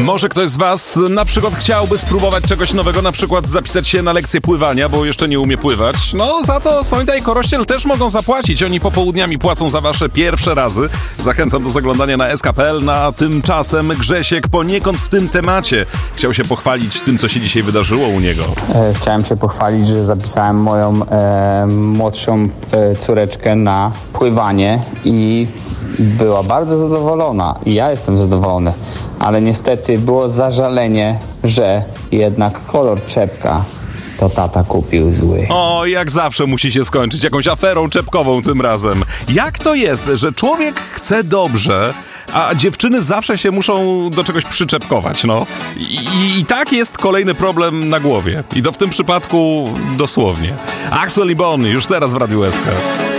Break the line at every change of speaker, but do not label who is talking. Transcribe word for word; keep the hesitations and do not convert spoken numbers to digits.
Może ktoś z was na przykład chciałby spróbować czegoś nowego, na przykład zapisać się na lekcję pływania, bo jeszcze nie umie pływać. No za to Sońta i Korościel też mogą zapłacić. Oni popołudniami płacą za wasze pierwsze razy. Zachęcam do zaglądania na s k kropka p l. Na tymczasem Grzesiek poniekąd w tym temacie chciał się pochwalić tym, co się dzisiaj wydarzyło u niego.
E, chciałem się pochwalić, że zapisałem moją e, młodszą e, córeczkę na pływanie i była bardzo zadowolona. I ja jestem zadowolony. Ale niestety było zażalenie, że jednak kolor czepka to tata kupił zły.
O, jak zawsze musi się skończyć jakąś aferą czepkową tym razem. Jak to jest, że człowiek chce dobrze, a dziewczyny zawsze się muszą do czegoś przyczepkować, no? I, i, i tak jest kolejny problem na głowie. I to w tym przypadku dosłownie. Axel i Bon już teraz w Radiu S K.